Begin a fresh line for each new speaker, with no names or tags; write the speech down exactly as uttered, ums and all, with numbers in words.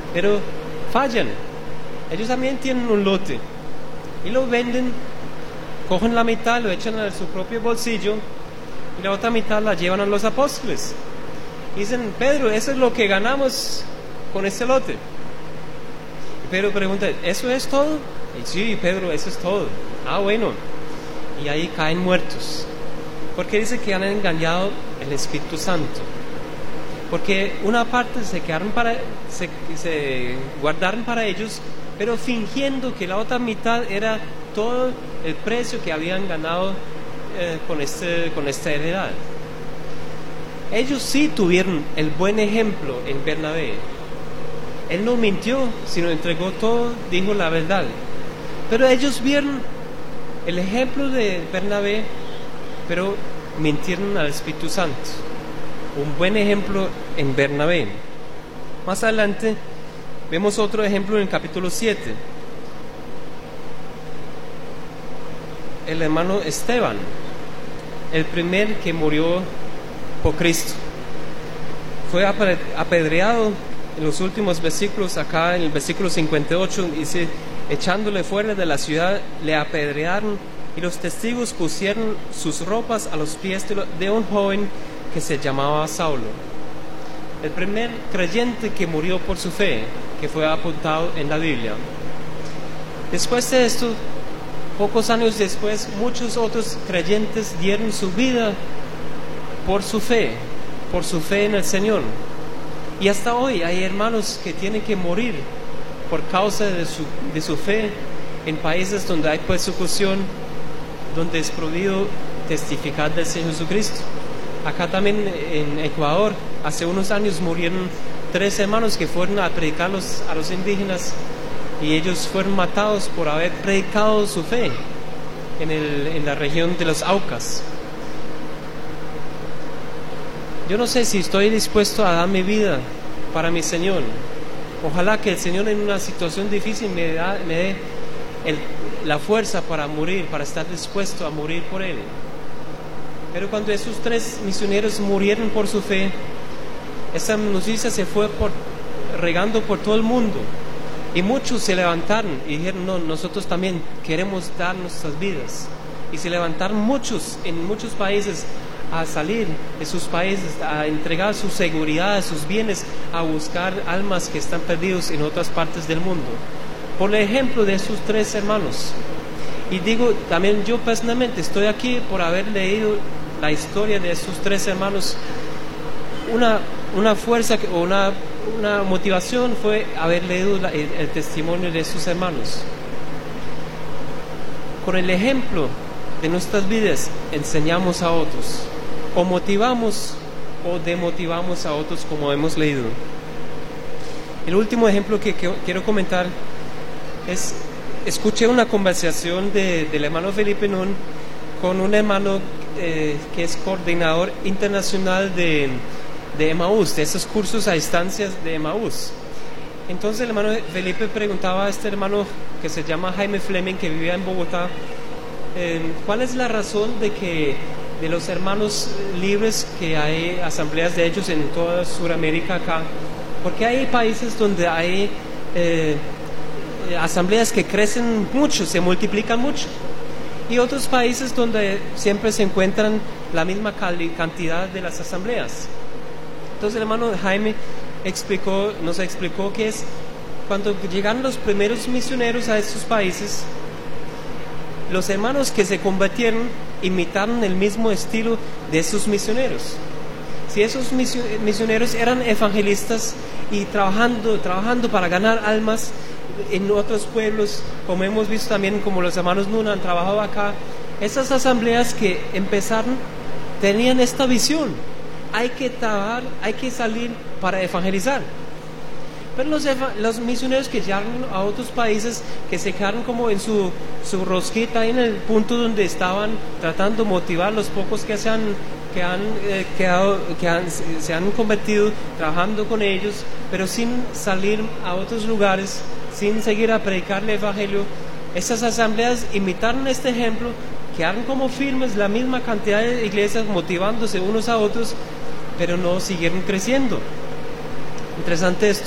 pero fallan. Ellos también tienen un lote y lo venden, cogen la mitad, lo echan a su propio bolsillo y la otra mitad la llevan a los apóstoles. Dicen: Pedro, eso es lo que ganamos con este lote. Y Pedro pregunta: ¿eso es todo? Y sí, Pedro, eso es todo. Ah, bueno. Y ahí caen muertos, porque dice que han engañado el Espíritu Santo. Porque una parte se quedaron para, se, se guardaron para ellos, pero fingiendo que la otra mitad era todo el precio que habían ganado eh, con, este, con esta heredad. Ellos sí tuvieron el buen ejemplo en Bernabé. Él no mintió, sino entregó todo, dijo la verdad. Pero ellos vieron el ejemplo de Bernabé, pero mintieron al Espíritu Santo. Un buen ejemplo en Bernabé. Más adelante vemos otro ejemplo en el capítulo siete. El hermano Esteban, el primer que murió por Cristo, fue apedreado en los últimos versículos. Acá en el versículo cincuenta y ocho dice: echándole fuera de la ciudad, le apedrearon, y los testigos pusieron sus ropas a los pies de un joven que se llamaba Saulo. El primer creyente que murió por su fe, que fue apuntado en la Biblia. Después de esto, pocos años después, muchos otros creyentes dieron su vida por su fe, por su fe en el Señor. Y hasta hoy hay hermanos que tienen que morir por causa de su, de su fe en países donde hay persecución, donde es prohibido testificar del Señor Jesucristo. Acá también en Ecuador, hace unos años murieron tres hermanos que fueron a predicar los, a los indígenas, y ellos fueron matados por haber predicado su fe en, el, en la región de los Aucas. Yo no sé si estoy dispuesto a dar mi vida para mi Señor. Ojalá que el Señor en una situación difícil me, da, me dé el, la fuerza para morir, para estar dispuesto a morir por Él. Pero cuando esos tres misioneros murieron por su fe, esa noticia se fue por, regando por todo el mundo, y muchos se levantaron y dijeron: no, nosotros también queremos dar nuestras vidas. Y se levantaron muchos en muchos países a salir de sus países, a entregar su seguridad, sus bienes, a buscar almas que están perdidos en otras partes del mundo, por el ejemplo de esos tres hermanos. Y digo, también yo personalmente estoy aquí por haber leído la historia de esos tres hermanos. Una, una fuerza o una, una motivación fue haber leído la, el, el testimonio de sus hermanos. Con el ejemplo de nuestras vidas enseñamos a otros, o motivamos o demotivamos a otros, como hemos leído. El último ejemplo que, que quiero comentar es: escuché una conversación de, del hermano Felipe Nun con un hermano eh, que es coordinador internacional de, de Emaús, de esos cursos a distancias de Emaús. Entonces el hermano Felipe preguntaba a este hermano que se llama Jaime Fleming, que vivía en Bogotá, eh, ¿cuál es la razón de que de los hermanos libres, que hay asambleas de ellos en toda Sudamérica acá, porque hay países donde hay eh, asambleas que crecen mucho, se multiplican mucho, y otros países donde siempre se encuentran la misma cantidad de las asambleas? Entonces el hermano Jaime explicó, nos explicó que es cuando llegaron los primeros misioneros a estos países, los hermanos que se convirtieron imitaron el mismo estilo de esos misioneros. Si esos misioneros eran evangelistas y trabajando, trabajando para ganar almas en otros pueblos, como hemos visto también, como los hermanos Nuna han trabajado acá, esas asambleas que empezaron tenían esta visión: hay que trabajar, hay que salir para evangelizar. Pero los, los misioneros que llegaron a otros países, que se quedaron como en su, su rosquita, en el punto donde estaban tratando de motivar los pocos que se han, que han, eh, quedado, que han, se han convertido, trabajando con ellos, pero sin salir a otros lugares, sin seguir a predicar el evangelio. Esas asambleas imitaron este ejemplo, quedaron como firmes, la misma cantidad de iglesias motivándose unos a otros, pero no siguieron creciendo. Interesante esto.